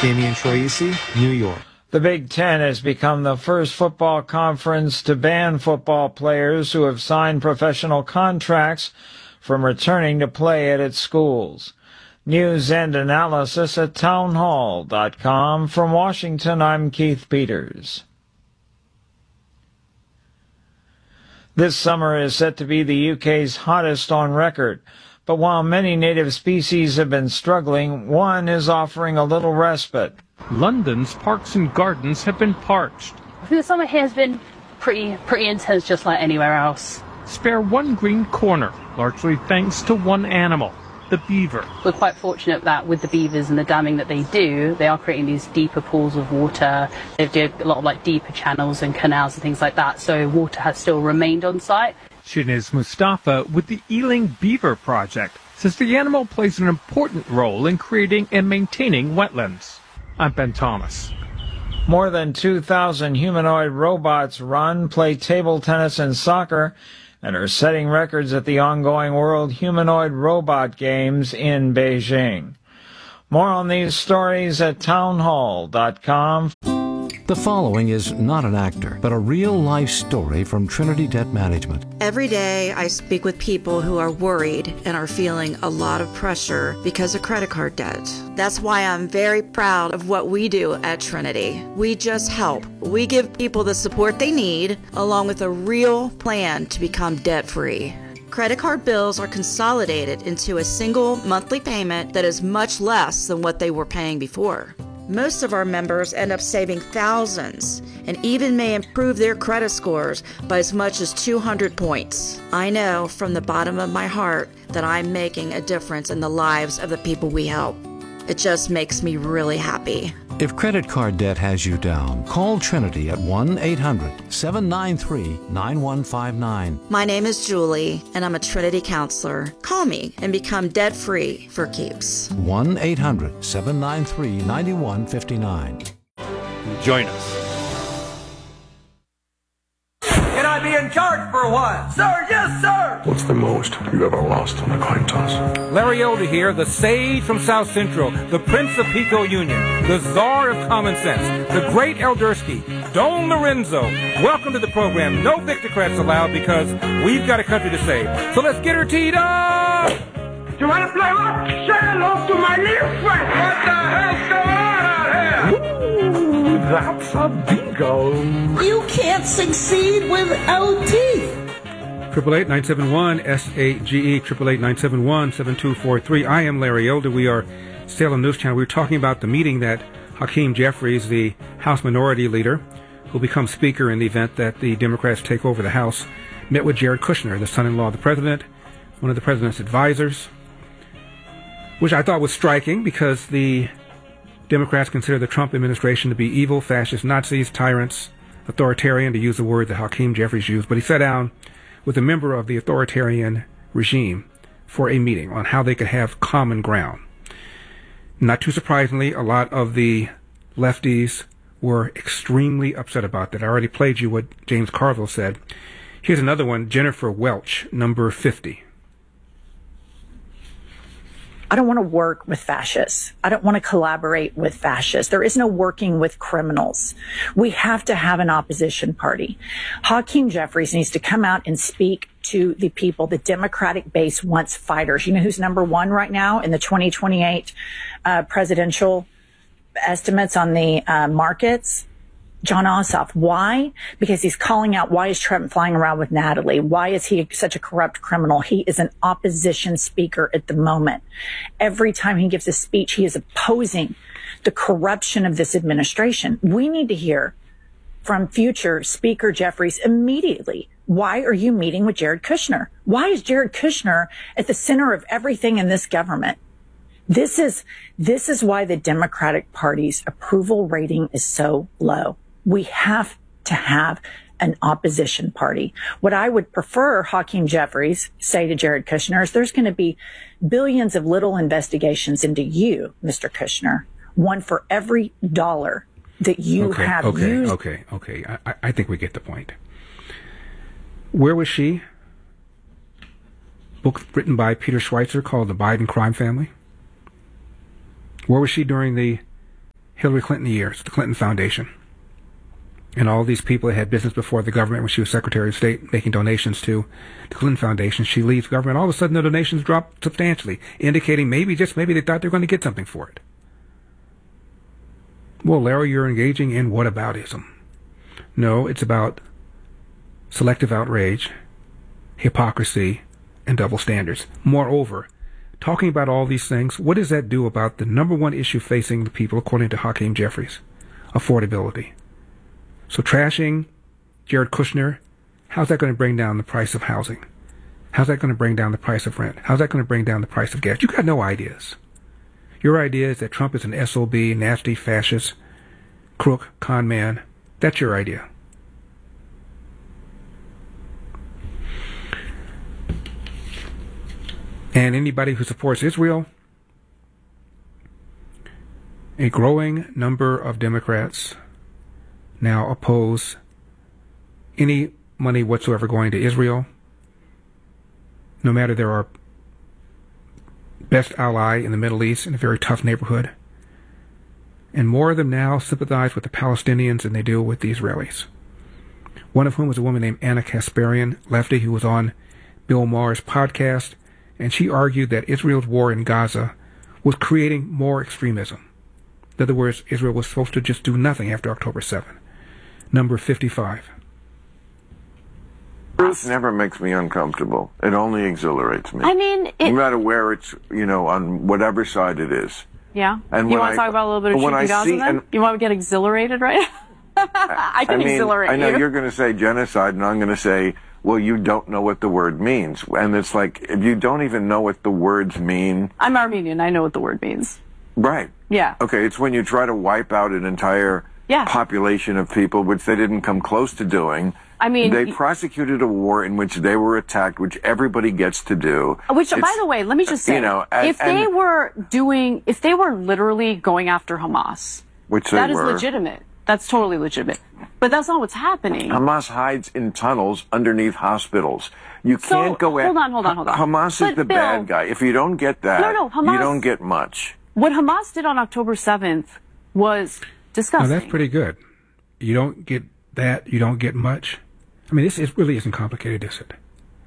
Damian Troisi, New York. The Big Ten has become the first football conference to ban football players who have signed professional contracts from returning to play at its schools. News and analysis at townhall.com. From Washington, I'm Keith Peters. This summer is set to be the UK's hottest on record. But while many native species have been struggling, one is offering a little respite. London's parks and gardens have been parched. I think the summer here has been pretty intense, just like anywhere else. Spare one green corner, largely thanks to one animal, the beaver. We're quite fortunate that with the beavers and the damming that they do, they are creating these deeper pools of water. They do a lot of deeper channels and canals and things like that, so water has still remained on site. Shinez Mustafa with the Ealing Beaver Project says the animal plays an important role in creating and maintaining wetlands. I'm Ben Thomas. More than 2,000 humanoid robots run, play table tennis and soccer, and are setting records at the ongoing World Humanoid Robot Games in Beijing. More on these stories at townhall.com. The following is not an actor, but a real-life story from Trinity Debt Management. Every day I speak with people who are worried and are feeling a lot of pressure because of credit card debt. That's why I'm very proud of what we do at Trinity. We just help. We give people the support they need, along with a real plan to become debt-free. Credit card bills are consolidated into a single monthly payment that is much less than what they were paying before. Most of our members end up saving thousands and even may improve their credit scores by as much as 200 points. I know from the bottom of my heart that I'm making a difference in the lives of the people we help. It just makes me really happy. If credit card debt has you down, call Trinity at 1-800-793-9159. My name is Julie, and I'm a Trinity counselor. Call me and become debt-free for keeps. 1-800-793-9159. Join us. Can I be in charge for a while? Sir, yes, sir! What's the most you ever lost on a coin toss? Larry Elder here, the sage from South Central, the Prince of Pico Union, the Czar of Common Sense, the great Eldersky, Don Lorenzo. Welcome to the program. No Victocrats allowed because we've got a country to save. So let's get her teed up! You want to play what? Say hello to my little friend! What the hell's going on out here? Ooh, that's a bingo. You can't succeed without teeth. 888-971-SAGE, 888-971-7243. I am Larry Elder. We are Salem News Channel. We were talking about the meeting that Hakeem Jeffries, the House Minority Leader, who becomes Speaker in the event that the Democrats take over the House, met with Jared Kushner, the son-in-law of the President, one of the President's advisors, which I thought was striking because the Democrats consider the Trump administration to be evil, fascist, Nazis, tyrants, authoritarian, to use the word that Hakeem Jeffries used. But he sat down with a member of the authoritarian regime for a meeting on how they could have common ground. Not too surprisingly, a lot of the lefties were extremely upset about that. I already played you what James Carville said. Here's another one, Jennifer Welch, number 50. I don't want to work with fascists. I don't want to collaborate with fascists. There is no working with criminals. We have to have an opposition party. Hakeem Jeffries needs to come out and speak to the people. The Democratic base wants fighters. You know who's number one right now in the 2028 presidential estimates on the markets? John Ossoff. Why? Because he's calling out, why is Trump flying around with Natalie? Why is he such a corrupt criminal? He is an opposition speaker at the moment. Every time he gives a speech, he is opposing the corruption of this administration. We need to hear from future Speaker Jeffries immediately. Why are you meeting with Jared Kushner? Why is Jared Kushner at the center of everything in this government? This is why the Democratic Party's approval rating is so low. We have to have an opposition party. What I would prefer Hakeem Jeffries say to Jared Kushner is there's going to be billions of little investigations into you, Mr. Kushner, one for every dollar that you have used. Okay. I think we get the point. Where was she? Book written by Peter Schweitzer called The Biden Crime Family. Where was she during the Hillary Clinton years, the Clinton Foundation. And all these people that had business before the government when she was Secretary of State making donations to the Clinton Foundation. She leaves government. All of a sudden, the donations drop substantially, indicating maybe, just maybe, they thought they were going to get something for it. Well, Larry, you're engaging in whataboutism. No, it's about selective outrage, hypocrisy, and double standards. Moreover, talking about all these things, what does that do about the number one issue facing the people, according to Hakeem Jeffries? Affordability. So trashing Jared Kushner, how's that going to bring down the price of housing? How's that going to bring down the price of rent? How's that going to bring down the price of gas? You got no ideas. Your idea is that Trump is an SOB, nasty, fascist, crook, con man. That's your idea. And anybody who supports Israel, a growing number of Democrats now oppose any money whatsoever going to Israel, no matter they're our best ally in the Middle East in a very tough neighborhood. And more of them now sympathize with the Palestinians than they do with the Israelis. One of whom was a woman named Anna Kasparian, lefty, who was on Bill Maher's podcast, and she argued that Israel's war in Gaza was creating more extremism. In other words, Israel was supposed to just do nothing after October 7. Number 55. Truth never makes me uncomfortable. It only exhilarates me. I mean, no matter where it's, on whatever side it is. Yeah. And you want to talk about a little bit of shooting Gaza then? You want to get exhilarated, right? I can exhilarate you. I know you're going to say genocide, and I'm going to say, well, you don't know what the word means. And it's like, if you don't even know what the words mean. I'm Armenian. I know what the word means. Right. Yeah. Okay, it's when you try to wipe out an entire population of people, which they didn't come close to doing. I mean, they prosecuted a war in which they were attacked, which everybody gets to do. Which, by the way, let me just say, if they were literally going after Hamas, which that is legitimate. That's totally legitimate. But that's not what's happening. Hamas hides in tunnels underneath hospitals. You can't go after. Hold on. Hamas is the bad guy. If you don't get that, Hamas, you don't get much. What Hamas did on October 7th was disgusting. No, that's pretty good. You don't get that. You don't get much. I mean, this really isn't complicated, is it?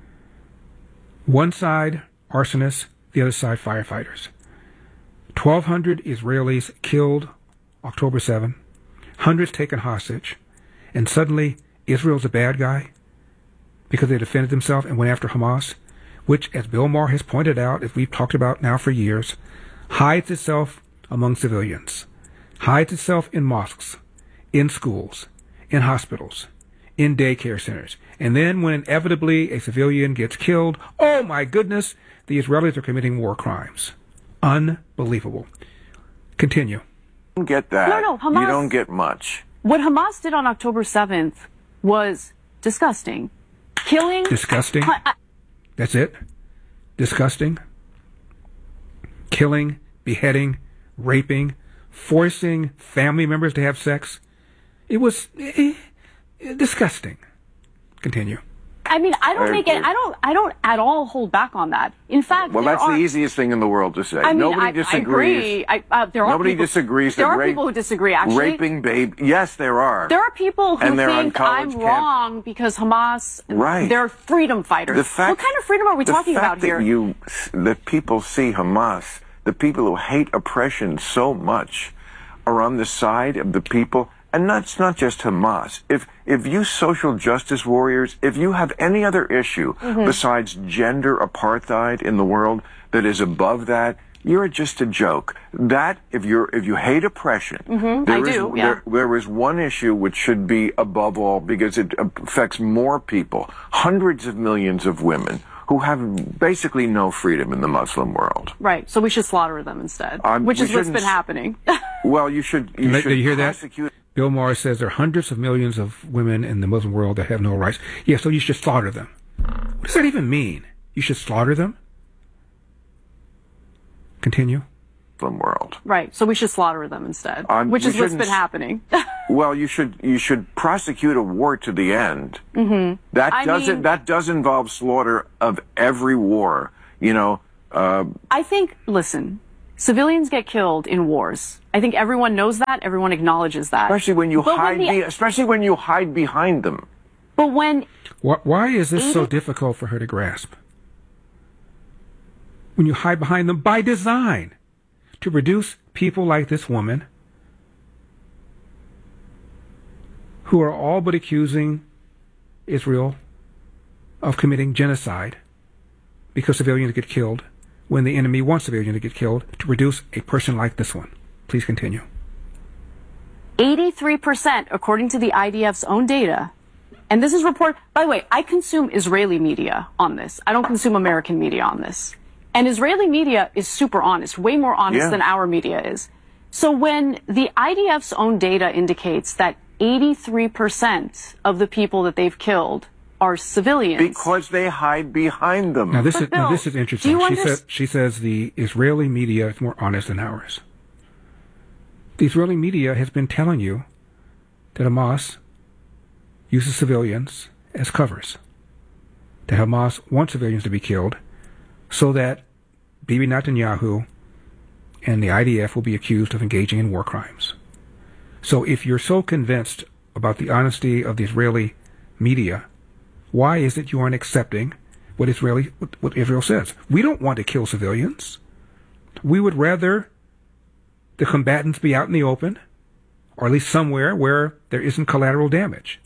One side, arsonists, the other side, firefighters. 1,200 Israelis killed October 7, hundreds taken hostage, and suddenly Israel's a bad guy because they defended themselves and went after Hamas, which, as Bill Maher has pointed out, as we've talked about now for years, hides itself among civilians, hides itself in mosques, in schools, in hospitals, in daycare centers. And then when inevitably a civilian gets killed, oh my goodness, the Israelis are committing war crimes. Unbelievable. Continue. You don't get that. No, Hamas, you don't get much. What Hamas did on October 7th was disgusting. Killing. Disgusting? That's it? Disgusting? Killing, beheading, raping, forcing family members to have sex. It was disgusting. Continue. I mean, I don't at all hold back on that. In fact, that's the easiest thing in the world to say. I mean, nobody disagrees. I agree. Nobody disagrees. There are people who disagree. Actually, raping baby. Yes, there are. There are people who think I'm wrong because Hamas. Right. They're freedom fighters. What kind of freedom are we talking about here? The people see Hamas, the people who hate oppression so much, are on the side of the people. And that's not just Hamas. If you social justice warriors, if you have any other issue besides gender apartheid in the world that is above that, you're just a joke. That if you hate oppression, there is one issue which should be above all because it affects more people, hundreds of millions of women who have basically no freedom in the Muslim world. Right. So we should slaughter them instead, which is what's been happening. Well, you should you hear prosecute. That? Bill Maher says there are hundreds of millions of women in the Muslim world that have no rights. Yeah, so you should slaughter them. What does that even mean? You should slaughter them? Continue. Muslim world. Right. So we should slaughter them instead, which is what's been happening. Well, you should prosecute a war to the end. That does involve slaughter of every war. I think. Listen. Civilians get killed in wars. I think everyone knows that. Everyone acknowledges that. Especially when you hide behind them. But when... Why is this so difficult for her to grasp? When you hide behind them by design, to produce people like this woman who are all but accusing Israel of committing genocide because civilians get killed when the enemy wants civilians to get killed, to produce a person like this one. Please continue. 83%, according to the IDF's own data, and this is reported, by the way, I consume Israeli media on this. I don't consume American media on this. And Israeli media is super honest, way more honest than our media is. So when the IDF's own data indicates that 83% of the people that they've killed are civilians. Because they hide behind them. Now this is interesting. She says the Israeli media is more honest than ours. The Israeli media has been telling you that Hamas uses civilians as covers. That Hamas wants civilians to be killed so that Bibi Netanyahu and the IDF will be accused of engaging in war crimes. So if you're so convinced about the honesty of the Israeli media, why is it you aren't accepting what Israel says? We don't want to kill civilians. We would rather the combatants be out in the open, or at least somewhere where there isn't collateral damage.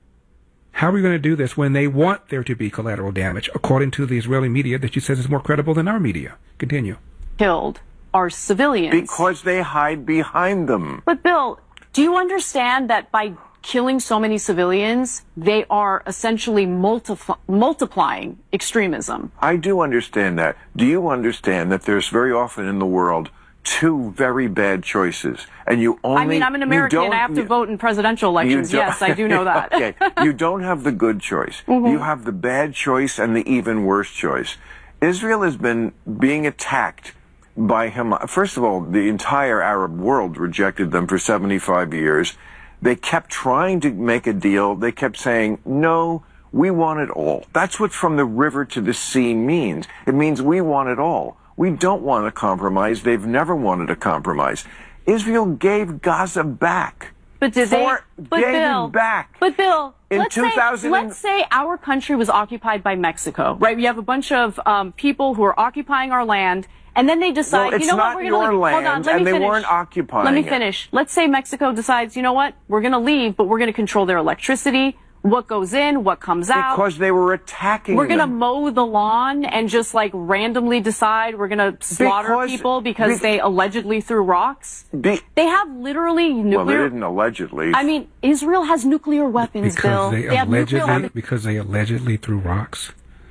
How are we going to do this when they want there to be collateral damage, according to the Israeli media that she says is more credible than our media? Continue. Killed are civilians. Because they hide behind them. But Bill, do you understand that by killing so many civilians, they are essentially multiplying extremism? I do understand that. Do you understand that there's very often in the world two very bad choices, and you only... I mean, I'm an American, and I have to vote in presidential elections. Yes, I do know that. Okay, you don't have the good choice. Mm-hmm. You have the bad choice and the even worse choice. Israel has been being attacked by Hamas. First of all, the entire Arab world rejected them for 75 years. They kept trying to make a deal. They kept saying, no, we want it all. That's what from the river to the sea means. It means we want it all. We don't want a compromise. They've never wanted a compromise. Israel gave Gaza back. But did they? But Bill, back. But Bill, let's say our country was occupied by Mexico, right? We have a bunch of people who are occupying our land, and then they decide, you know what, we're going to leave. Hold on, let me finish. They weren't occupying Let me finish. Let's say Mexico decides, you know what, we're going to leave, but we're going to control their electricity, what goes in, what comes out. Because they were attacking We're going to mow the lawn and just like randomly decide we're going to slaughter people because they allegedly threw rocks. They have literally nuclear... Well, they didn't allegedly. I mean, Israel has nuclear weapons, Bill. Because they allegedly threw rocks.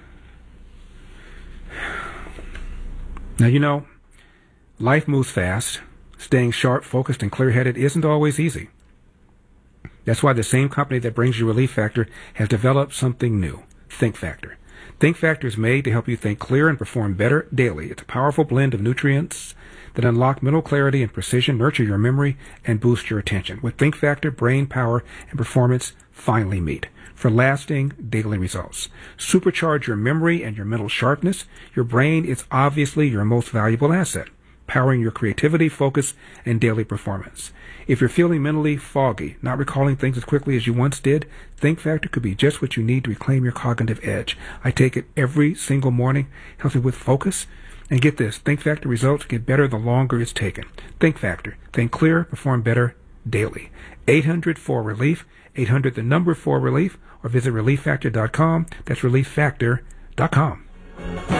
Now, you know, life moves fast. Staying sharp, focused, and clear-headed isn't always easy. That's why the same company that brings you Relief Factor has developed something new, Think Factor. Think Factor is made to help you think clear and perform better daily. It's a powerful blend of nutrients that unlock mental clarity and precision, nurture your memory, and boost your attention. With Think Factor, brain power and performance finally meet for lasting daily results. Supercharge your memory and your mental sharpness. Your brain is obviously your most valuable asset, powering your creativity, focus, and daily performance. If you're feeling mentally foggy, not recalling things as quickly as you once did, Think Factor could be just what you need to reclaim your cognitive edge. I take it every single morning, helps me with focus. And get this, Think Factor results get better the longer it's taken. Think Factor. Think clear, perform better daily. 800-4-RELIEF, 800-4-RELIEF, or visit ReliefFactor.com. That's ReliefFactor.com.